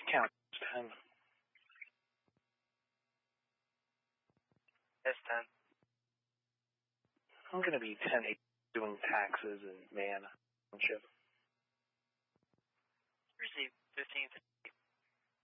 Count 10. That's 10. I'm going to be 10 doing taxes in Man Township. Received 15th.